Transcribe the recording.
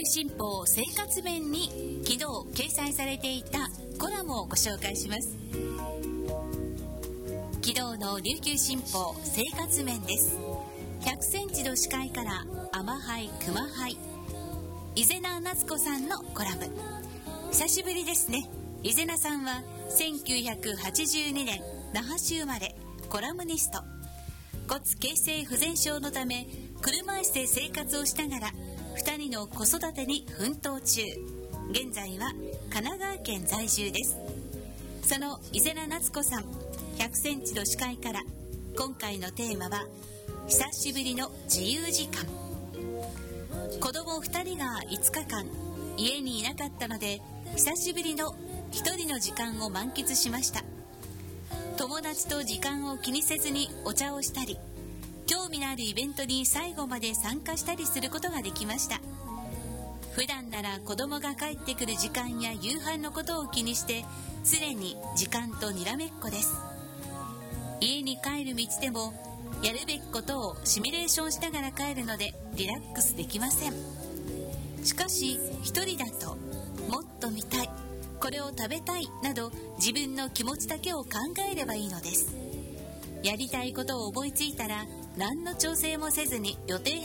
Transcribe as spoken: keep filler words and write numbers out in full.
新報生活面に昨日掲載されていたコラムをご紹介します。昨日の琉球新報生活面です。ひゃくセンチの視界から天灰熊灰、伊是名夏子さんのコラム。久しぶりですね。伊是名さんはせんきゅうひゃくはちじゅうにねん那覇市生まれ、コラムニスト。骨形成不全症のため車椅子で生活をしながらふたりの子育てに奮闘中。現在は神奈川県在住です。その伊是名夏子さん、ひゃくセンチの視界から今回のテーマは久しぶりの自由時間。子供ふたりがいつかかん家にいなかったので久しぶりのひとりの時間を満喫しました。友達と時間を気にせずにお茶をしたり、興味のあるイベントに最後まで参加したりすることができました。普段なら子供が帰ってくる時間や夕飯のことを気にして常に時間とにらめっこです。家に帰る道でもやるべきことをシミュレーションしながら帰るのでリラックスできません。しかし一人だともっと見たい、これを食べたいなど自分の気持ちだけを考えればいいのです。やりたいことを思いついたら何の調整もせずに予定